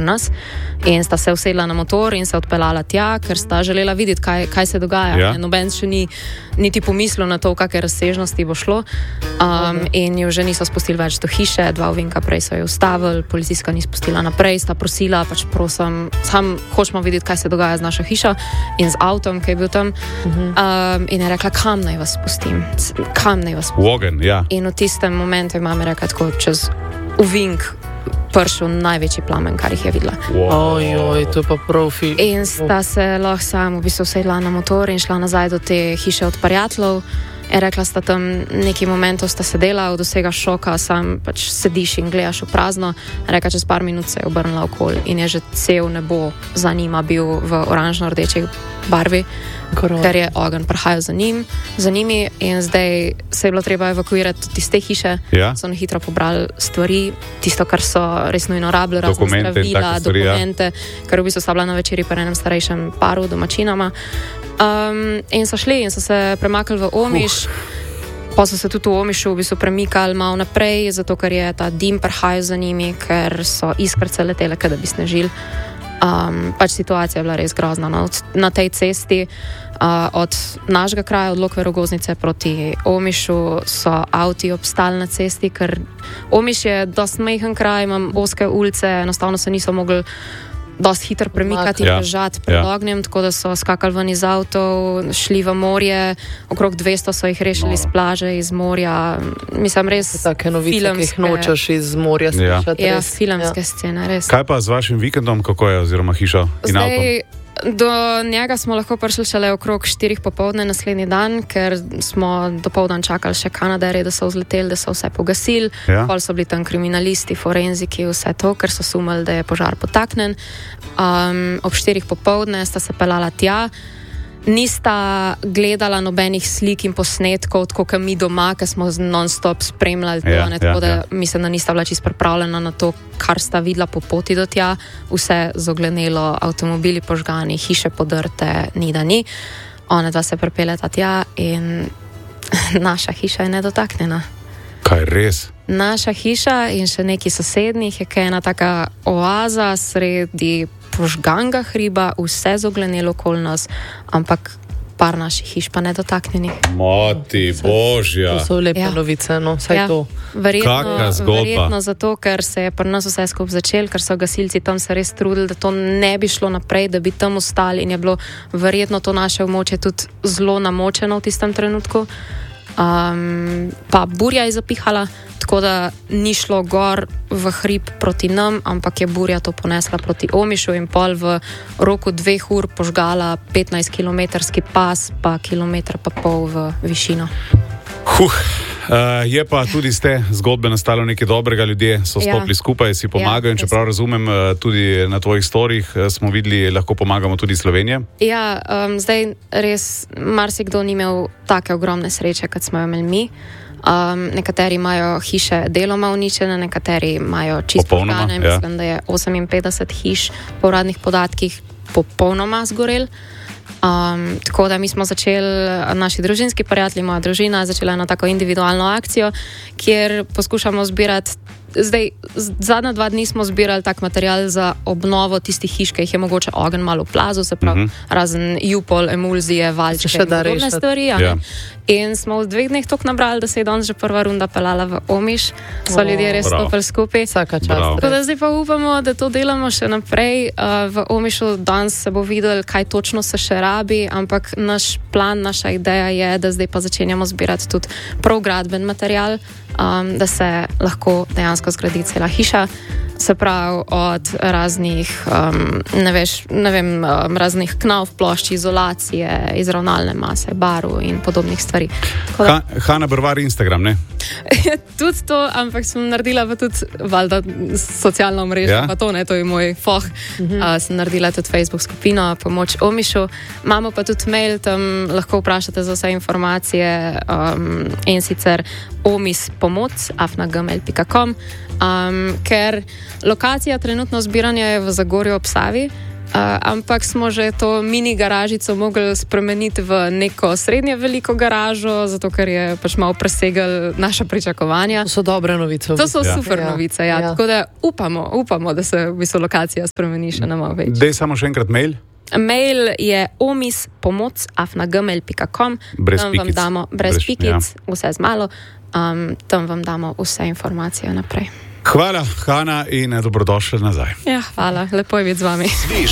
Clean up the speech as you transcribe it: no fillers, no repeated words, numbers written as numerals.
pri nas in sta se usedla na motor in se odpeljala tja, ker sta želela videti, kaj se dogaja. Ja. Noben še ni niti pomislil na to, kakšne razsežnosti bo šlo in jo že niso spustili več do hiše, 2 ovinka prej so jo ustavili, policistka ni spustila naprej, sta prosila, pač prosim, sam hočemo videti, kaj se dogaja z našo hišo in z avtom, ki je bil tam in je rekla, kam naj vas spustim, V ogenj, ja. In v tistem momentu je mama rekla tako čez uvink pršel največji plamen, kar jih je videla. Ojoj, to je pa profi. In sta se lahko sam v bistvu usedla na motor in šla nazaj do te hiše od prijateljev. Je rekla, sta tam nekaj momentov sta sedela, od vsega šoka sam pač sediš in gledaš v prazno. Rekla, čez par minut se je obrnila okoli in je že cel nebo za njima bil v oranžno-rdeči barvi, ker je ogenj prihajal za njimi in zdaj se je bilo treba evakuirati tudi iz te hiše. Ja. So na hitro pobrali stvari, tisto, kar so res nujno rabili, razne zdravila, dokumente, ker v bistvu sta bila na večeri pri enem starejšem paru domačinama. In so šli in so se premaknili v Omiš, pa so se tudi v Omišu v bistvu premikali malo naprej, zato ker je ta dim prihajal za njimi, ker so iskrce letele, da bi snežili. Pač situacija je bila res grozna. No. Na tej cesti od našega kraja, od Lokve Rogoznice proti Omišu so avti obstali na cesti, ker Omiš je dosti majhen kraj, imam ozke ulice, enostavno se niso mogli dosti hitro premikati in bežati pred ognjem, tako da so skakali ven iz avtov, šli v morje, okrog 200 so jih rešili z plaže, iz morja. Mislim, res take novice, ki jih nočeš iz morja slišati. Ja, filmske scene, res. Kaj pa z vašim vikendom, kako je, oziroma hišo in avtom? Do njega smo lahko prišli šele okrog 4 popoldne naslednji dan, ker smo dopoldan čakali še Kanadarje, da so vzleteli, da so vse pogasili. Ja. Pol so bili tam kriminalisti, forenziki, vse to, ker so sumili, da je požar potaknen. Ob 4 popoldne sta se pelala tja. Nista gledala nobenih slik in posnetkov, tako kot mi doma, ki smo non-stop spremljali to, tako da mislim, da nista bila čisto pripravljena na to, kar sta videla po poti do tja. Vse zoglenelo, avtomobili požgani, hiše podrte, ni da ni. Ona dva se pripeljata tja in naša hiša je nedotaknjena. Kaj res? Naša hiša in še neki sosednjih je kaj ena taka oaza sredi požganga hriba, vse zoglenelo okoli nas, ampak par naših hiš pa nedotaknjenih. Mati božja. To so lepe novice, no, saj to. Verjetno zato, ker se je pri nas vse skupaj začel, ker so gasilci tam se res trudili, da to ne bi šlo naprej, da bi tam ostali in je bilo verjetno to naše območje tudi zelo namočeno v tistem trenutku. Pa burja je zapihala, tako da ni šlo gor v hrib proti nam, ampak je burja to ponesla proti Omišu in pol v roku 2 ur požgala 15-kilometrski pas, pa 1,5 kilometra v višino. Je pa tudi z te zgodbe nastalo nekaj dobrega, ljudje so stopili skupaj, si pomagajo in čeprav razumem, tudi na tvojih storjih smo videli, lahko pomagamo tudi Slovenije. Ja, zdaj res marsikdo ni imel take ogromne sreče, kot smo jo imeli mi. Nekateri imajo hiše deloma uničene, nekateri imajo čisto požgane. Mislim, da je 58 hiš po uradnih podatkih popolnoma zgorel. Tako da mi smo začeli, naši družinski prijatelji, moja družina, začela eno tako individualno akcijo, kjer poskušamo zbirati. Zdaj, zadnja 2 dni smo zbirali tak material za obnovo tistih hiš, ki jih je mogoče ogenj malo plazil, se pravi, razen jupol, emulzije, valjčke in podobne stvari. In smo v 2 dneh toliko nabrali, da se je danes že prva runda pelala v Omiš. So ljudje res stopili skupaj. Vsaka čast. Tako da zdaj pa upamo, da to delamo še naprej. V Omišu danes se bo videl, kaj točno se še rabi, ampak naš plan, naša ideja je, da zdaj pa začenjamo zbirati tudi prav gradben material, da se lahko dejansko zgradi cela hiša. Se pravi, od raznih, raznih knav, plošč, izolacije, izravnalne mase, barv in podobnih stvari. Hana Brvar Instagram, ne? Tudi to, ampak sem naredila pa tudi valjda socialno mrežo, pa to, ne, to je moj foh. Sem naredila tudi Facebook skupino Pomoč Omišu. Imamo pa tudi mail, tam lahko vprašate za vse informacije in sicer omispomoc@gmail.com, ker lokacija trenutno zbiranja je v Zagorju ob Savi, Ampak smo že to mini garažico mogli spremeniti v neko srednje veliko garažo, zato ker je pač malo presegel naša pričakovanja. To so dobre novice. To so super novice, ja. Tako da upamo, da se v bistvu lokacija spremeni še na malo več. Dej samo še enkrat mail. Mail je omispomoc@gmail.com. Tam vam damo brez pikic, vse z malo. Tam vam damo vse informacije naprej. Hvala, Hana, in dobrodošli nazaj. Ja, hvala, lepo je biti z vami.